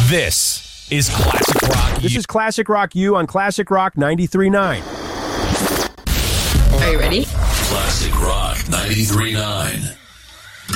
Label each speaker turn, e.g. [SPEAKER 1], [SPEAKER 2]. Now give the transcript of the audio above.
[SPEAKER 1] This is Classic Rock.
[SPEAKER 2] This is Classic Rock U on Classic Rock 93.9.
[SPEAKER 3] Are you ready?
[SPEAKER 4] Classic Rock 93.9.